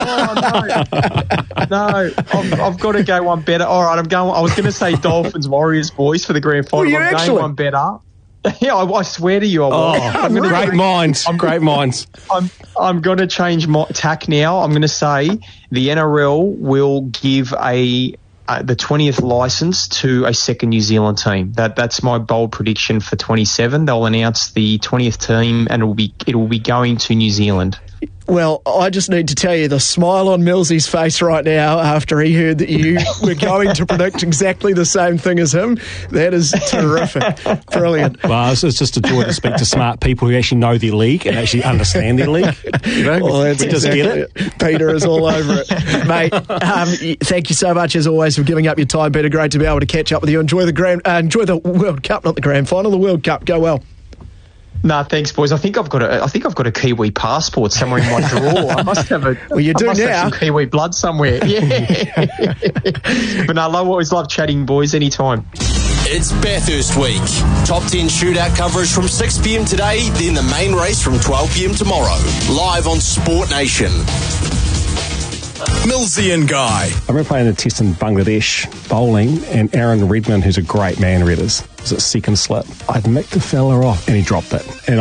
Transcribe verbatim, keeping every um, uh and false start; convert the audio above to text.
Oh, no. No, I've, I've got to go one better. All right, I'm going. I was going to say Dolphins Warriors, boys, for the grand final. Well, you I'm actually? going one better. Yeah, I, I swear to you, I will. Oh, I'm gonna great change- minds. I'm, Great minds. I'm I'm going to change my tack now. I'm going to say the N R L will give a uh, the twentieth license to a second New Zealand team. That that's my bold prediction for twenty-seven. They'll announce the twentieth team, and it will be it will be going to New Zealand. Well, I just need to tell you, the smile on Millsy's face right now after he heard that you were going to predict exactly the same thing as him, that is terrific. Brilliant. Well, it's, it's just a joy to speak to smart people who actually know their league and actually understand their league. You know, Well, that's we just exactly get it. Peter is all over it. Mate, um, y- thank you so much, as always, for giving up your time, Peter. Great to be able to catch up with you. Enjoy the grand, uh, enjoy the World Cup, not the grand final, the World Cup. Go well. Nah, thanks, boys. I think I've got a I think I've got a Kiwi passport somewhere in my drawer. I must have a. Well, you I do must now. have some Kiwi blood somewhere. Yeah. But no, I always love chatting, boys. Anytime. It's Bathurst Week. Top ten shootout coverage from six p.m. today, then the main race from twelve p.m. tomorrow. Live on Sport Nation. Millsy and Guy. I remember playing a test in Bangladesh bowling, and Aaron Redman, who's a great man readers, was at second slip. I'd nicked the fella off, and he dropped it. And